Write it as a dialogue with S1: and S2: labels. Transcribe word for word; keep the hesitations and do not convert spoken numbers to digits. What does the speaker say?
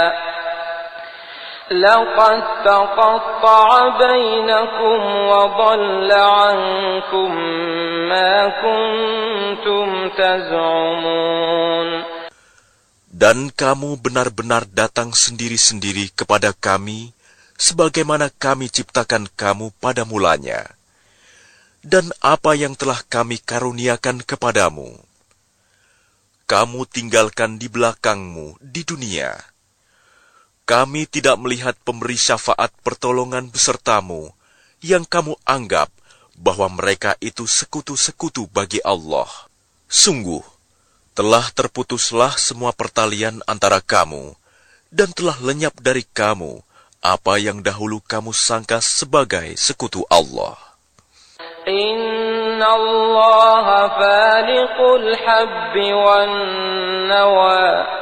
S1: لقد تقطع بينكم وضل عنكم ما كنتم تزعمون.
S2: Dan kamu benar-benar datang sendiri-sendiri kepada kami, sebagaimana kami ciptakan kamu pada mulanya. Dan apa yang telah kami karuniakan kepadamu, kamu tinggalkan di belakangmu di dunia. Kami tidak melihat pemberi syafaat pertolongan besertamu, yang kamu anggap bahwa mereka itu sekutu-sekutu bagi Allah. Sungguh, telah terputuslah semua pertalian antara kamu, dan telah lenyap dari kamu apa yang dahulu kamu sangka sebagai sekutu Allah.
S1: Inna Allah faliqul habbi wan nawa.